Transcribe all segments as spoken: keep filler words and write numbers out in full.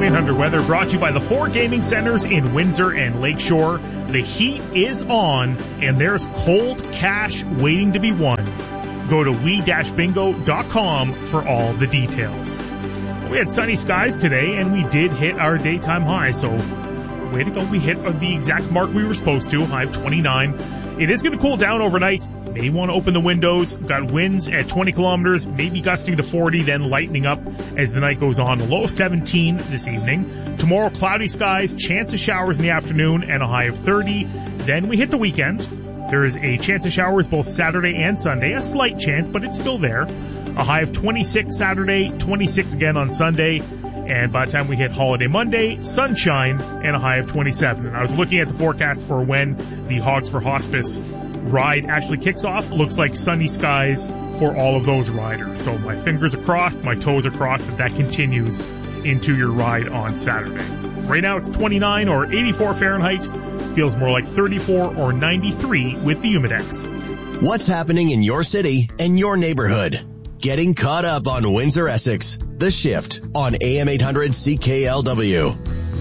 M eight hundred weather brought to you by the four gaming centers in Windsor and Lakeshore. The heat is on, and there's cold cash waiting to be won. Go to we dash bingo dot com for all the details. We had sunny skies today, and we did hit our daytime high, so way to go. We hit the exact mark we were supposed to, high of twenty-nine. It is going to cool down overnight. May want to open the windows. We've got winds at twenty kilometers, maybe gusting to forty, then lightening up as the night goes on. A low of seventeen this evening. Tomorrow, cloudy skies, chance of showers in the afternoon, and a high of thirty. Then we hit the weekend. There is a chance of showers both Saturday and Sunday. A slight chance, but it's still there. A high of twenty-six Saturday, twenty-six again on Sunday. And by the time we hit holiday Monday, sunshine and a high of twenty-seven. And I was looking at the forecast for when the Hogs for Hospice ride actually kicks off. Looks like sunny skies for all of those riders. So my fingers are crossed, my toes are crossed that that continues into your ride on Saturday. Right now it's twenty-nine or eighty-four Fahrenheit. Feels more like thirty-four or ninety-three with the Humidex. What's happening in your city and your neighborhood? Getting caught up on Windsor Essex. The Shift on A M eight hundred C K L W.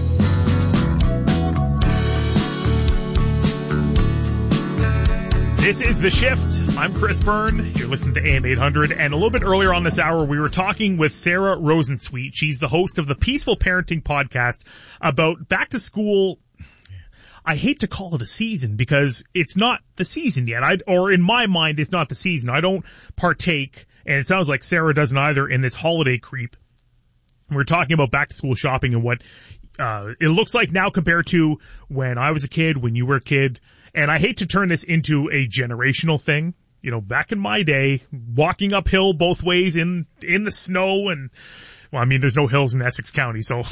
This is The Shift. I'm Chris Byrne. You're listening to A M eight hundred. And a little bit earlier on this hour, we were talking with Sarah Rosensweet. She's the host of the Peaceful Parenting podcast about back to school. I hate to call it a season because it's not the season yet. I, or in my mind, it's not the season. I don't partake, and it sounds like Sarah doesn't either, in this holiday creep. We're talking about back to school shopping and what uh, it looks like now compared to when I was a kid, when you were a kid. And I hate to turn this into a generational thing. You know, back in my day, walking uphill both ways in, in the snow and, well, I mean, there's no hills in Essex County, so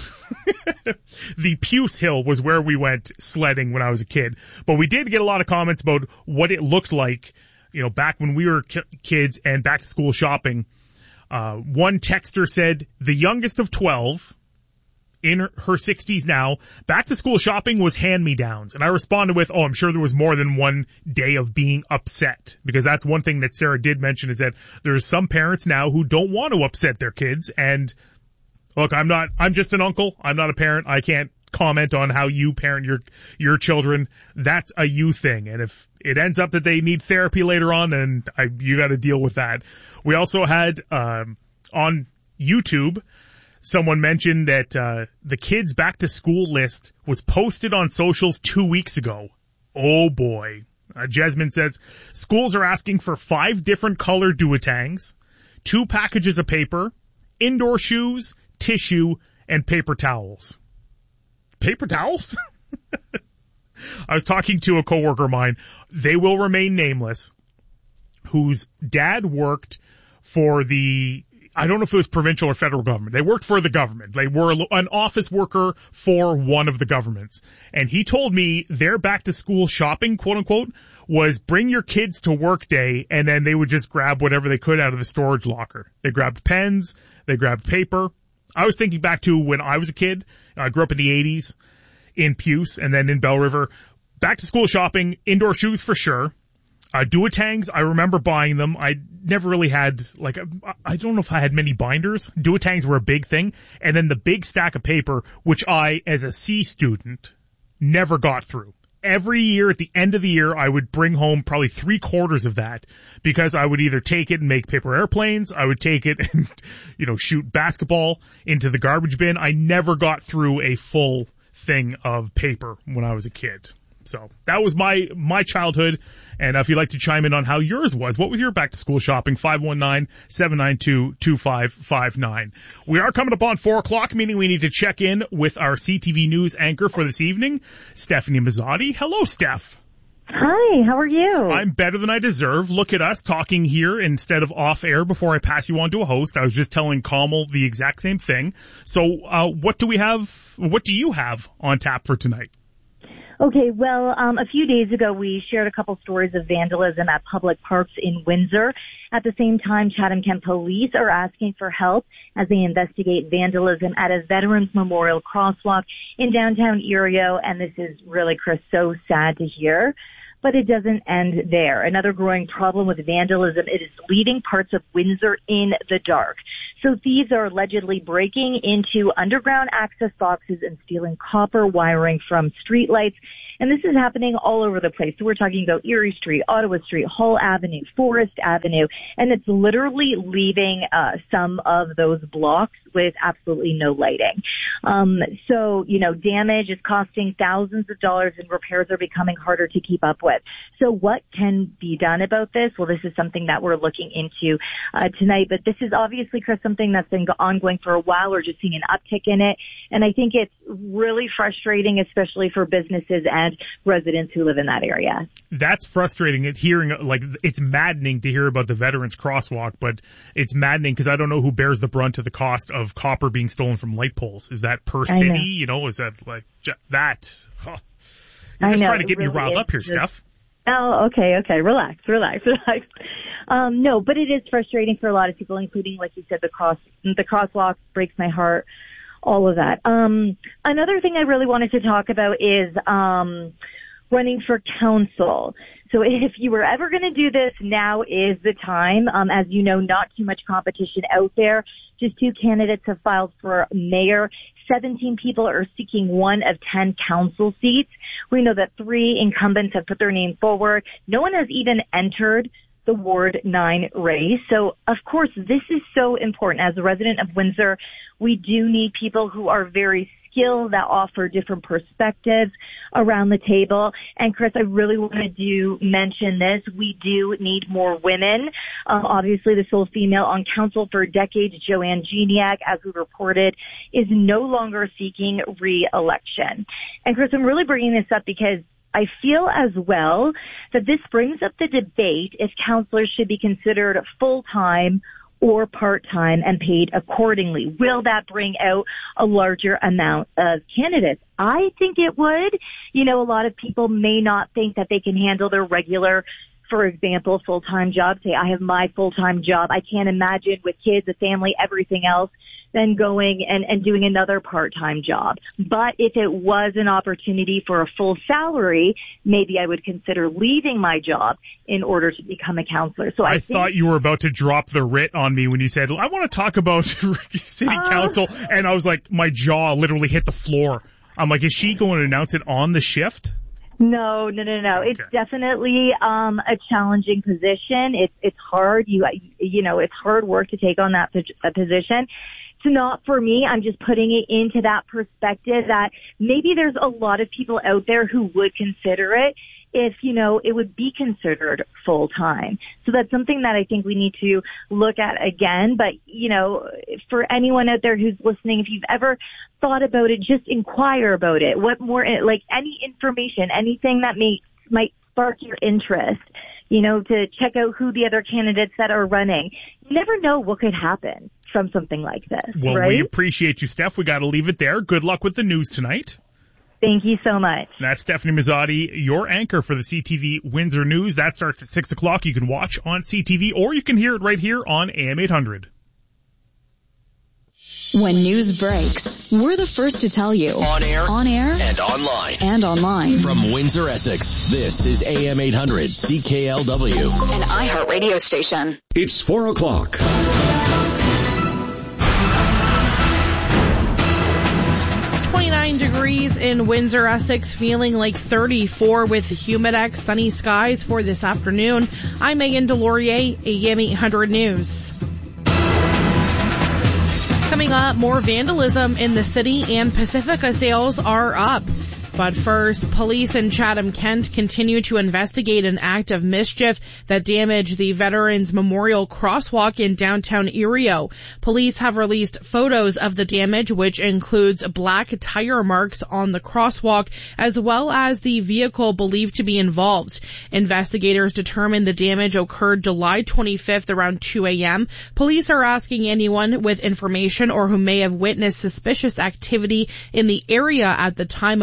the Puce Hill was where we went sledding when I was a kid. But we did get a lot of comments about what it looked like, you know, back when we were ki- kids and back to school shopping. Uh, one texter said, the youngest of twelve, in her, her sixties now, back to school shopping was hand-me-downs. And I responded with, oh, I'm sure there was more than one day of being upset. Because that's one thing that Sarah did mention, is that there's some parents now who don't want to upset their kids. And look, I'm not, I'm just an uncle. I'm not a parent. I can't comment on how you parent your, your children. That's a you thing. And if it ends up that they need therapy later on, then I, you gotta deal with that. We also had, um, on YouTube, someone mentioned that, uh, the kids back to school list was posted on socials two weeks ago. Oh boy. Uh, Jasmine says, schools are asking for five different color duotangs, two packages of paper, indoor shoes, tissue, and paper towels. Paper towels? I was talking to a coworker of mine. They will remain nameless, whose dad worked for the, I don't know if it was provincial or federal government. They worked for the government. They were an office worker for one of the governments. And he told me their back to school shopping, quote unquote, was bring your kids to work day, and then they would just grab whatever they could out of the storage locker. They grabbed pens, they grabbed paper. I was thinking back to when I was a kid. I grew up in the eighties in Puce and then in Bell River. Back to school shopping, indoor shoes for sure. Uh, duotangs, I remember buying them. I never really had, like, I don't know if I had many binders. Duotangs were a big thing. And then the big stack of paper, which I, as a C student, never got through. Every year at the end of the year, I would bring home probably three quarters of that because I would either take it and make paper airplanes. I would take it and, you know, shoot basketball into the garbage bin. I never got through a full thing of paper when I was a kid. So that was my, my childhood. And if you'd like to chime in on how yours was, what was your back to school shopping? five one nine, seven nine two, two five five nine. We are coming up on four o'clock, meaning we need to check in with our C T V News anchor for this evening, Stephanie Mazzotti. Hello, Steph. Hi, how are you? I'm better than I deserve. Look at us talking here instead of off air before I pass you on to a host. I was just telling Kamal the exact same thing. So, uh, what do we have, what do you have on tap for tonight? Okay, well, um, a few days ago we shared a couple stories of vandalism at public parks in Windsor. At the same time, Chatham-Kent police are asking for help as they investigate vandalism at a Veterans Memorial crosswalk in downtown Erio, and this is really, Chris, so sad to hear. But it doesn't end there. Another growing problem with vandalism, it is leaving parts of Windsor in the dark. So thieves are allegedly breaking into underground access boxes and stealing copper wiring from streetlights. And this is happening all over the place. So we're talking about Erie Street, Ottawa Street, Hull Avenue, Forest Avenue, and it's literally leaving uh, some of those blocks with absolutely no lighting. Um, so, you know, damage is costing thousands of dollars and repairs are becoming harder to keep up with. So what can be done about this? Well, this is something that we're looking into uh, tonight, but this is obviously, Chris, something that's been ongoing for a while. We're just seeing an uptick in it. And I think it's really frustrating, especially for businesses and residents who live in that area. That's frustrating. It hearing like it's maddening to hear about the Veterans Crosswalk, but it's maddening because I don't know who bears the brunt of the cost of copper being stolen from light poles. Is that per city? Know. You know, is that like that? Huh. You're just trying to get really me riled up here, just, Steph. Oh, okay, okay. Relax, relax, relax. Um, no, but it is frustrating for a lot of people, including, like you said, the cross, the crosswalk breaks my heart. All of that. Um, another thing I really wanted to talk about is um, running for council. So if you were ever going to do this, now is the time. Um, as you know, not too much competition out there. Just two candidates have filed for mayor. seventeen people are seeking one of ten council seats. We know that three incumbents have put their name forward. No one has even entered the Ward nine race. So, of course, this is so important. As a resident of Windsor, we do need people who are very skilled, that offer different perspectives around the table. And, Chris, I really wanted to mention this. We do need more women. Um, obviously, the sole female on council for decades, Joanne Geniak, as we reported, is no longer seeking re-election. And, Chris, I'm really bringing this up because I feel as well that this brings up the debate if counselors should be considered full-time or part-time and paid accordingly. Will that bring out a larger amount of candidates? I think it would. You know, a lot of people may not think that they can handle their regular, for example, full-time job. Say, I have my full-time job. I can't imagine with kids, a family, everything else, then going and, and doing another part-time job. But if it was an opportunity for a full salary, maybe I would consider leaving my job in order to become a counselor. So I, I think, thought you were about to drop the writ on me when you said, I want to talk about city uh, council. And I was like, my jaw literally hit the floor. I'm like, is she going to announce it on the shift? No, no, no, no. It's okay. Definitely um a challenging position. It's it's hard. You you know, it's hard work to take on that position. It's not for me. I'm just putting it into that perspective that maybe there's a lot of people out there who would consider it if, you know, it would be considered full time. So that's something that I think we need to look at again. But, you know, for anyone out there who's listening, if you've ever thought about it, just inquire about it. What more, like any information, anything that may, might spark your interest, you know, to check out who the other candidates that are running. You never know what could happen from something like this, well, right? We appreciate you, Steph. We got to leave it there. Good luck with the news tonight. Thank you so much. That's Stephanie Mazzotti, your anchor for the C T V Windsor News. That starts at six o'clock. You can watch on C T V or you can hear it right here on A M eight hundred. When news breaks, we're the first to tell you. On air, on air, and online. And online. From Windsor, Essex, this is A M eight hundred C K L W. An iHeart radio station. It's four o'clock. twenty-nine degrees in Windsor, Essex, feeling like thirty-four with Humidex, sunny skies for this afternoon. I'm Megan Delorier, A M eight hundred News. Coming up, more vandalism in the city and Pacifica sales are up. But first, police in Chatham-Kent continue to investigate an act of mischief that damaged the Veterans Memorial Crosswalk in downtown Erio. Police have released photos of the damage, which includes black tire marks on the crosswalk, as well as the vehicle believed to be involved. Investigators determined the damage occurred July twenty-fifth around two a.m. Police are asking anyone with information or who may have witnessed suspicious activity in the area at the time of the incident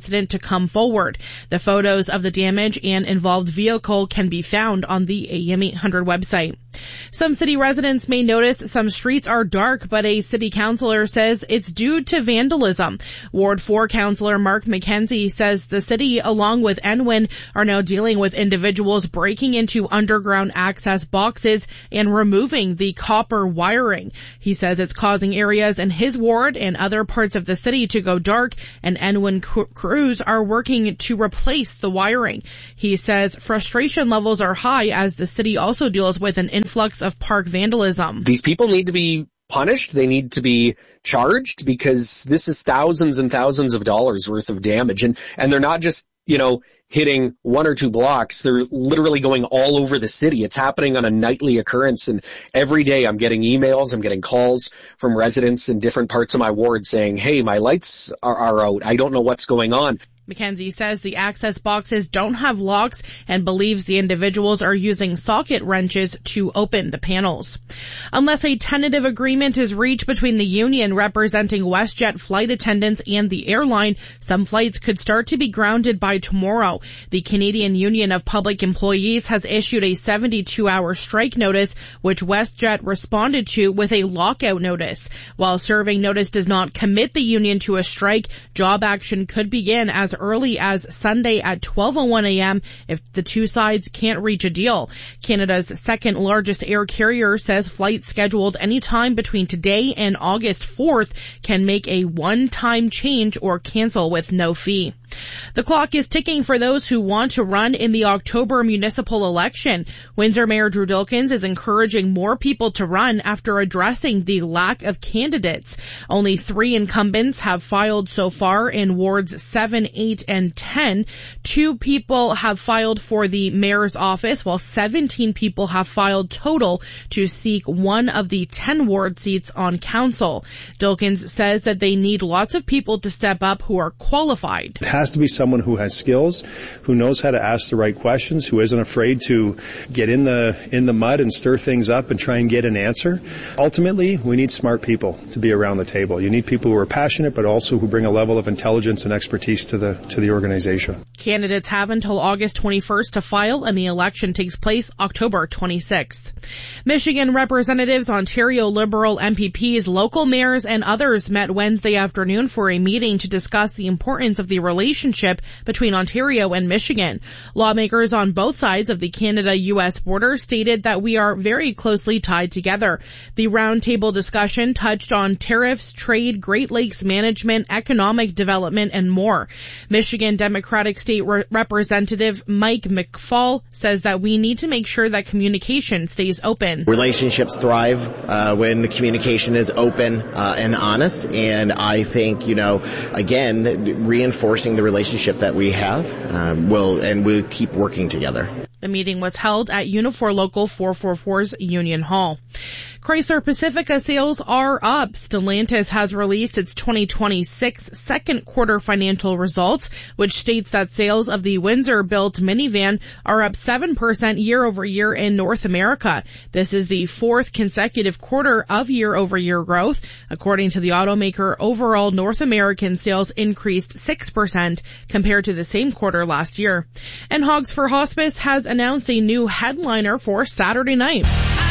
incident to come forward. The photos of the damage and involved vehicle can be found on the A M eight hundred website. Some city residents may notice some streets are dark, but a city councilor says it's due to vandalism. Ward four councilor Mark McKenzie says the city, along with N W I N, are now dealing with individuals breaking into underground access boxes and removing the copper wiring. He says it's causing areas in his ward and other parts of the city to go dark, and N W I N cr- crews are working to replace the wiring. He says frustration levels are high as the city also deals with an influx of park vandalism. These people need to be punished. They need to be charged because this is thousands and thousands of dollars worth of damage. And, and they're not just, you know, hitting one or two blocks. They're literally going all over the city. It's happening on a nightly occurrence. And every day I'm getting emails, I'm getting calls from residents in different parts of my ward saying, hey, my lights are, are out. I don't know what's going on. McKenzie says the access boxes don't have locks and believes the individuals are using socket wrenches to open the panels. Unless a tentative agreement is reached between the union representing WestJet flight attendants and the airline, some flights could start to be grounded by tomorrow. The Canadian Union of Public Employees has issued a seventy-two hour strike notice, which WestJet responded to with a lockout notice. While serving notice does not commit the union to a strike, job action could begin as early as Sunday at twelve oh one a.m. if the two sides can't reach a deal. Canada's second largest air carrier says flights scheduled anytime between today and August fourth can make a one-time change or cancel with no fee. The clock is ticking for those who want to run in the October municipal election. Windsor Mayor Drew Dilkens is encouraging more people to run after addressing the lack of candidates. Only three incumbents have filed so far in wards seven, eight, and ten. Two people have filed for the mayor's office, while seventeen people have filed total to seek one of the ten ward seats on council. Dilkens says that they need lots of people to step up who are qualified. It has to be someone who has skills, who knows how to ask the right questions, who isn't afraid to get in the in the mud and stir things up and try and get an answer. Ultimately, we need smart people to be around the table. You need people who are passionate, but also who bring a level of intelligence and expertise to the to the organization. Candidates have until August twenty-first to file, and the election takes place October twenty-sixth. Michigan representatives, Ontario Liberal M P Ps, local mayors, and others met Wednesday afternoon for a meeting to discuss the importance of the relationship between Ontario and Michigan. Lawmakers on both sides of the Canada-U S border stated that we are very closely tied together. The roundtable discussion touched on tariffs, trade, Great Lakes management, economic development, and more. Michigan Democratic State Re- Representative Mike McFall says that we need to make sure that communication stays open. Relationships thrive uh, when the communication is open uh, and honest, and I think, you know, again, reinforcing the relationship that we have um, will and we'll keep working together. The meeting was held at Unifor Local four forty-four's Union Hall. Chrysler Pacifica sales are up. Stellantis has released its twenty twenty-six second quarter financial results, which states that sales of the Windsor-built minivan are up seven percent year over year in North America. This is the fourth consecutive quarter of year-over-year growth. According to the automaker, overall North American sales increased six percent compared to the same quarter last year. And Hogs for Hospice has announced a new headliner for Saturday night.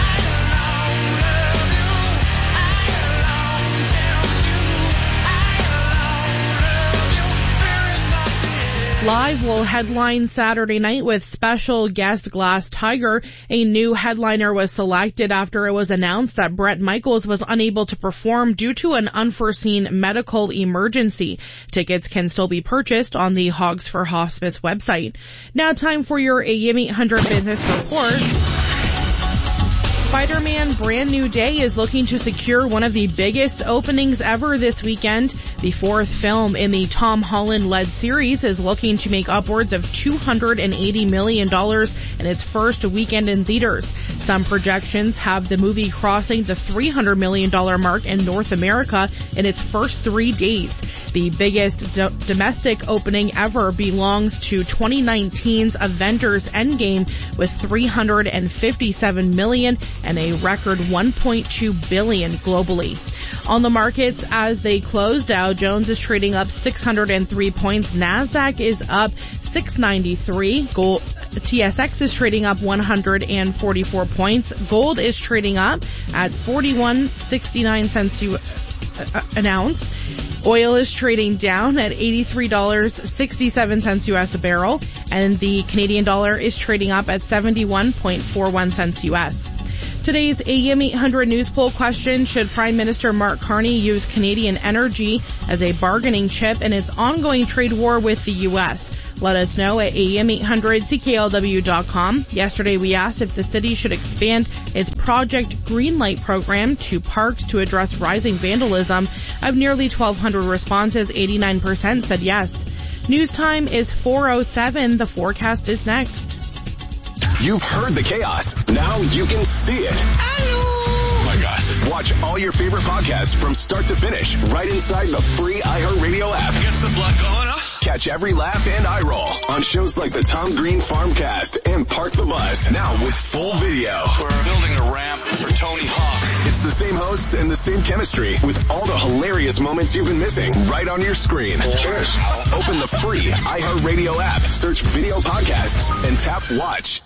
Live will headline Saturday night with special guest Glass Tiger. A new headliner was selected after it was announced that Bret Michaels was unable to perform due to an unforeseen medical emergency. Tickets can still be purchased on the Hogs for Hospice website. Now time for your A M eight hundred Business Report. Spider-Man Brand New Day is looking to secure one of the biggest openings ever this weekend. The fourth film in the Tom Holland-led series is looking to make upwards of two hundred eighty million dollars in its first weekend in theaters. Some projections have the movie crossing the three hundred million dollars mark in North America in its first three days. The biggest do- domestic opening ever belongs to twenty nineteen's Avengers Endgame with three hundred fifty-seven million dollars and a record one point two billion dollars globally. On the markets as they close, Dow Jones is trading up six hundred three points. NASDAQ is up six ninety-three. Gold, T S X is trading up one hundred forty-four points. Gold is trading up at forty-one sixty-nine cents an ounce. Oil is trading down at eighty-three dollars and sixty-seven cents U S a barrel, and the Canadian dollar is trading up at seventy-one point four one cents U S. Today's A M eight hundred news poll question: should Prime Minister Mark Carney use Canadian energy as a bargaining chip in its ongoing trade war with the U S? Let us know at A M eight hundred C K L W dot com. Yesterday we asked if the city should expand its Project Greenlight program to parks to address rising vandalism. Of nearly twelve hundred responses, eighty-nine percent said yes. News time is four oh seven. The forecast is next. You've heard the chaos. Now you can see it. Oh my gosh. Watch all your favorite podcasts from start to finish right inside the free iHeartRadio app. Gets the blood going, huh? Catch every laugh and eye roll on shows like the Tom Green Farmcast and Park the Bus. Now with full video. We're building a ramp for Tony Hawk. It's the same hosts and the same chemistry with all the hilarious moments you've been missing right on your screen. Cheers. Open the free iHeartRadio app, search video podcasts, and tap watch.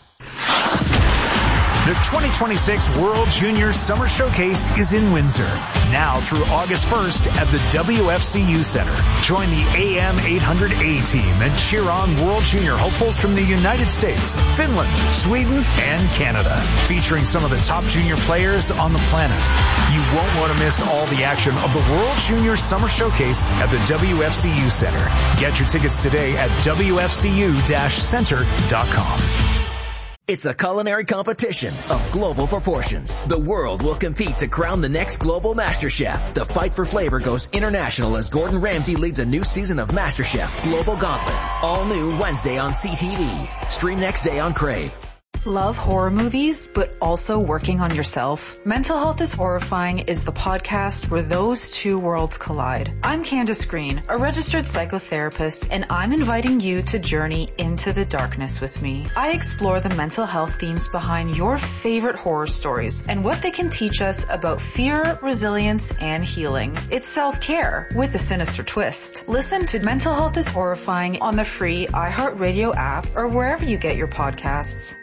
The twenty twenty-six World Junior Summer Showcase is in Windsor, now through August first at the W F C U Center. Join the A M eight hundred A team and cheer on World Junior hopefuls from the United States, Finland, Sweden, and Canada, featuring some of the top junior players on the planet. You won't want to miss all the action of the World Junior Summer Showcase at the W F C U Center. Get your tickets today at W F C U center dot com. It's a culinary competition of global proportions. The world will compete to crown the next global master chef. The fight for flavor goes international as Gordon Ramsay leads a new season of MasterChef Global Gauntlet. All new Wednesday on C T V. Stream next day on Crave. Love horror movies, but also working on yourself? Mental Health is Horrifying is the podcast where those two worlds collide. I'm Candace Green, a registered psychotherapist, and I'm inviting you to journey into the darkness with me. I explore the mental health themes behind your favorite horror stories and what they can teach us about fear, resilience, and healing. It's self-care with a sinister twist. Listen to Mental Health is Horrifying on the free iHeartRadio app or wherever you get your podcasts.